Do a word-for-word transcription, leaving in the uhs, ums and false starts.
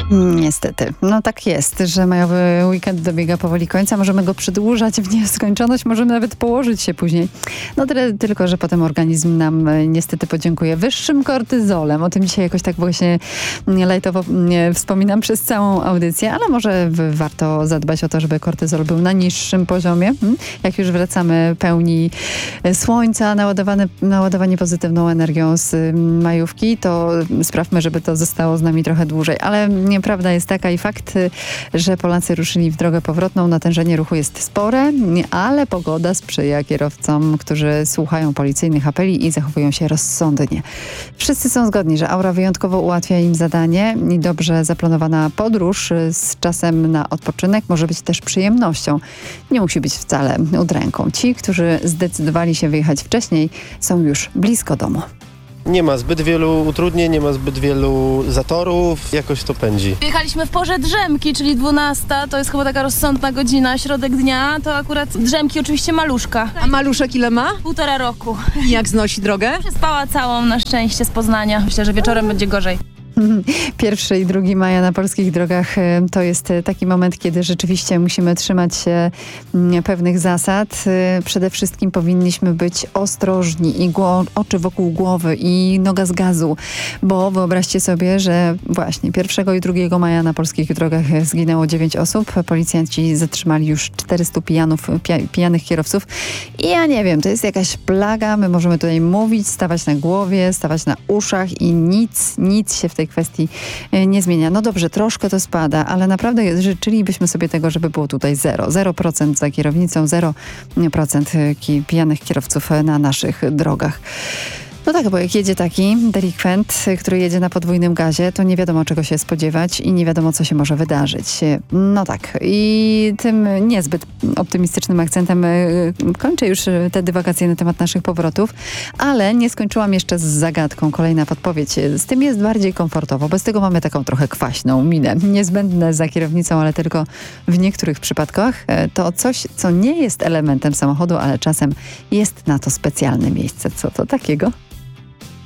Niestety. No tak jest, że majowy weekend dobiega powoli końca. Możemy go przedłużać w nieskończoność, możemy nawet położyć się później. No tyle tylko, że potem organizm nam niestety podziękuje wyższym kortyzolem. O tym dzisiaj jakoś tak właśnie lajtowo wspominam przez całą audycję, ale może warto zadbać o to, żeby kortyzol był na niższym poziomie. Jak już wracamy pełni słońca, naładowane, naładowanie pozytywną energią z majówki, to sprawmy, żeby to zostało z nami trochę dłużej. Ale prawda jest taka i fakt, że Polacy ruszyli w drogę powrotną. Natężenie ruchu jest spore, ale pogoda sprzyja kierowcom, którzy słuchają policyjnych apeli i zachowują się rozsądnie. Wszyscy są zgodni, że aura wyjątkowo ułatwia im zadanie i dobrze zaplanowana podróż z czasem na odpoczynek może być też przyjemnością. Nie musi być wcale udręką. Ci, którzy zdecydowali się wyjechać wcześniej, są już blisko domu. Nie ma zbyt wielu utrudnień, nie ma zbyt wielu zatorów, jakoś to pędzi. Jechaliśmy w porze drzemki, czyli dwunasta, to jest chyba taka rozsądna godzina, środek dnia, to akurat drzemki oczywiście maluszka. A maluszek ile ma? Półtora roku. I jak znosi drogę? Przespała całą na szczęście z Poznania. Myślę, że wieczorem będzie gorzej. Pierwszy i drugi maja na polskich drogach to jest taki moment, kiedy rzeczywiście musimy trzymać się pewnych zasad. Przede wszystkim powinniśmy być ostrożni i gło- oczy wokół głowy i noga z gazu, bo wyobraźcie sobie, że właśnie pierwszego i drugiego maja na polskich drogach zginęło dziewięć osób. Policjanci zatrzymali już czterystu pijanów, pija- pijanych kierowców i ja nie wiem, to jest jakaś plaga. My możemy tutaj mówić, stawać na głowie, stawać na uszach i nic, nic się w tej kwestii nie zmienia. No dobrze, troszkę to spada, ale naprawdę życzylibyśmy sobie tego, żeby było tutaj zero. Zero procent za kierownicą, zero procent pijanych kierowców na naszych drogach. No tak, bo jak jedzie taki delikwent, który jedzie na podwójnym gazie, to nie wiadomo, czego się spodziewać i nie wiadomo, co się może wydarzyć. No tak. I tym niezbyt optymistycznym akcentem kończę już te dywagacje na temat naszych powrotów, ale nie skończyłam jeszcze z zagadką. Kolejna podpowiedź. Z tym jest bardziej komfortowo. Bez tego mamy taką trochę kwaśną minę. Niezbędne za kierownicą, ale tylko w niektórych przypadkach. To coś, co nie jest elementem samochodu, ale czasem jest na to specjalne miejsce. Co to takiego?